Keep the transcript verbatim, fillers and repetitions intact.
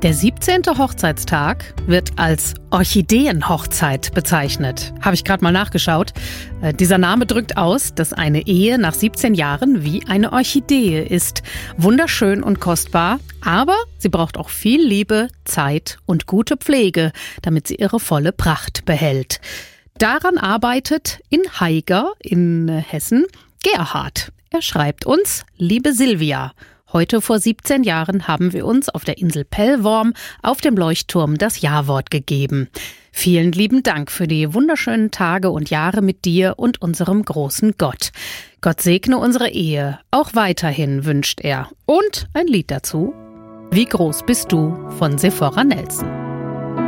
Der siebzehnte Hochzeitstag wird als Orchideenhochzeit bezeichnet. Habe ich gerade mal nachgeschaut. Äh, dieser Name drückt aus, dass eine Ehe nach siebzehn Jahren wie eine Orchidee ist. Wunderschön und kostbar, aber sie braucht auch viel Liebe, Zeit und gute Pflege, damit sie ihre volle Pracht behält. Daran arbeitet in Haiger in Hessen Gerhard. Er schreibt uns: Liebe Silvia, heute vor siebzehn Jahren haben wir uns auf der Insel Pellworm auf dem Leuchtturm das Ja-Wort gegeben. Vielen lieben Dank für die wunderschönen Tage und Jahre mit dir und unserem großen Gott. Gott segne unsere Ehe, auch weiterhin, wünscht er. Und ein Lied dazu: Wie groß bist du von Sephora Nelson.